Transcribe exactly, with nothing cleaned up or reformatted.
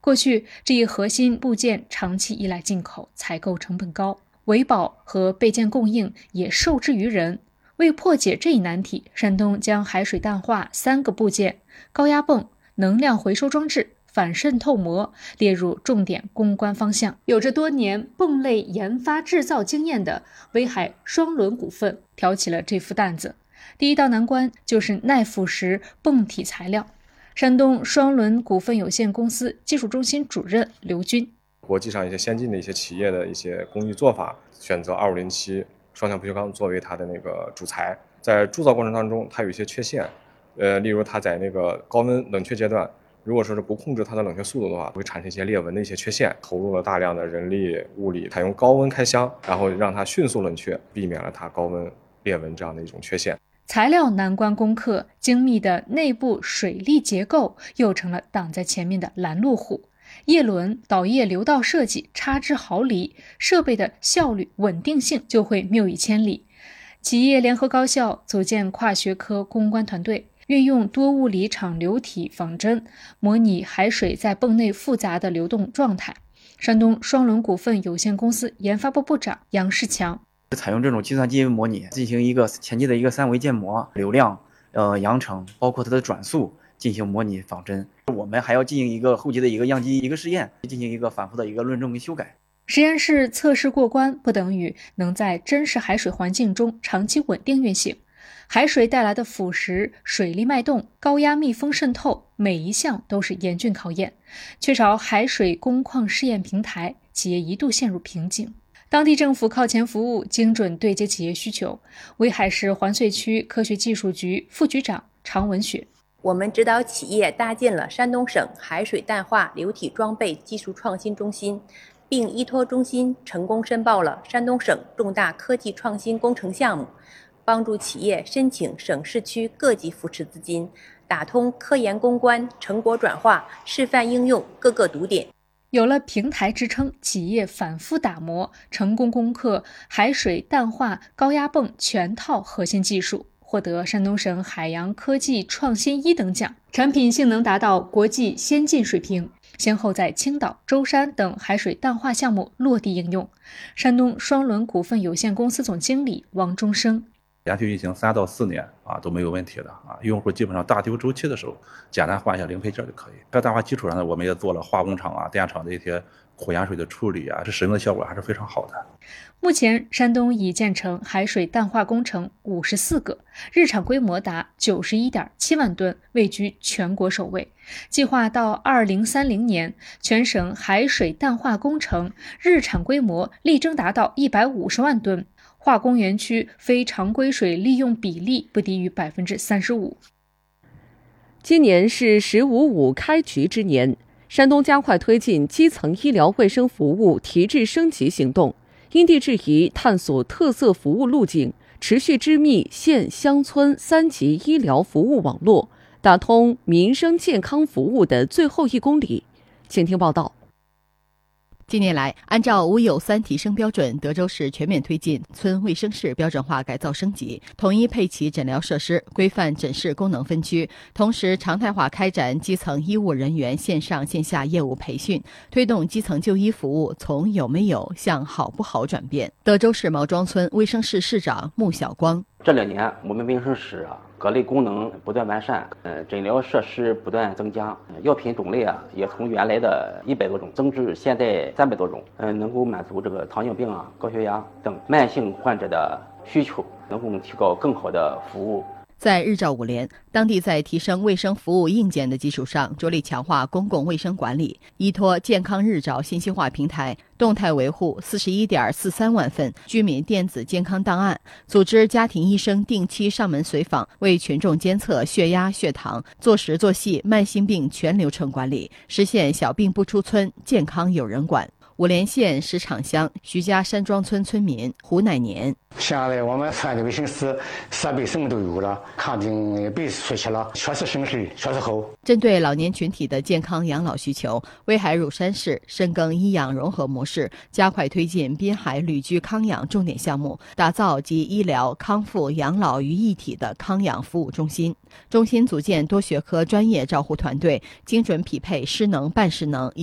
过去这一核心部件长期依赖进口，采购成本高，维保和备件供应也受制于人。为破解这一难题，山东将海水淡化三个部件高压泵、能量回收装置、反渗透膜列入重点攻关方向。有着多年泵类研发制造经验的威海双轮股份挑起了这副担子。第一道难关就是耐腐蚀泵体材料。山东双轮股份有限公司技术中心主任刘军： 国际上一些先进的一些企业的一些工艺做法，选择二五零七双向不锈钢作为它的那个主材，在铸造过程当中它有一些缺陷，呃，例如它在那个高温冷却阶段，如果说是不控制它的冷却速度的话，会产生一些裂纹的一些缺陷，投入了大量的人力物力，采用高温开箱，然后让它迅速冷却，避免了它高温裂纹这样的一种缺陷。 材料难关攻克，精密的内部水利结构又成了挡在前面的拦路虎。叶轮、导液流道设计差之毫厘，设备的效率、稳定性就会谬以千里。企业联合高效，组建跨学科攻关团队，运用多物理场流体仿真，模拟海水在泵内复杂的流动状态。山东双轮股份有限公司研发部部长杨世强： 采用这种计算机模拟进行一个前期的一个三维建模，流量、呃扬程，包括它的转速进行模拟仿真。我们还要进行一个后期的一个样机一个试验，进行一个反复的一个论证跟修改。 实验室测试过关不等于能在真实海水环境中长期稳定运行。海水带来的腐蚀、水力脉动、高压密封渗透，每一项都是严峻考验。缺少海水工况试验平台，企业一度陷入瓶颈。当地政府靠前服务，精准对接企业需求。威海市环穗区科学技术局副局长常文雪： 我们指导企业搭建了山东省海水淡化流体装备技术创新中心，并依托中心成功申报了山东省重大科技创新工程项目，帮助企业申请省市区各级扶持资金，打通科研攻关、成果转化、示范应用各个堵点。 有了平台支撑，企业反复打磨，成功攻克海水淡化高压泵全套核心技术，获得山东省海洋科技创新一等奖，产品性能达到国际先进水平，先后在青岛、舟山等海水淡化项目落地应用。山东双轮股份有限公司总经理王忠生： 连续运行三到四年啊都没有问题的啊，用户基本上大丢周期的时候，简单换一下零配件就可以。在淡化基础上呢，我们也做了化工厂啊、电厂的一些苦盐水的处理啊，这使用的效果还是非常好的。 目前，山东已建成海水淡化工程五十四个，日产规模达九十一点七万吨，位居全国首位。计划到二零三零年，全省海水淡化工程日产规模力争达到一百五十万吨。化工园区非常规水利用比例不低于百分之三十五。 今年是“十五五”开局之年，山东加快推进基层医疗卫生服务提质升级行动，因地制宜探索特色服务路径，持续织密县乡村三级医疗服务网络，打通民生健康服务的最后一公里。请听报道。 近年来，按照五有三提升标准，德州市全面推进村卫生室标准化改造升级，统一配齐诊疗设施，规范诊室功能分区，同时常态化开展基层医务人员线上线下业务培训，推动基层就医服务从有没有向好不好转变。德州市毛庄村卫生室室长穆晓光： 这两年我们卫生室啊各类功能不断完善，呃，诊疗设施不断增加，药品种类啊也从原来的一百多种增至现在三百多种，嗯、呃，能够满足这个糖尿病啊、高血压等慢性患者的需求，能够提高更好的服务。 在日照五连，当地在提升卫生服务硬件的基础上，着力强化公共卫生管理，依托健康日照信息化平台，动态维护四十一点四三万份居民电子健康档案，组织家庭医生定期上门随访，为群众监测血压、血糖，做实做细慢性病全流程管理，实现小病不出村，健康有人管。五连县石场乡徐家山庄村村民胡乃年： 现在我们村的卫生室设备什么都有了，看病被出去了，确实省事，确实好。 针对老年群体的健康养老需求，威海乳山市深耕医养融合模式，加快推进滨海旅居康养重点项目，打造集医疗、康复、养老于一体的康养服务中心。中心组建多学科专业照护团队，精准匹配失能、半失能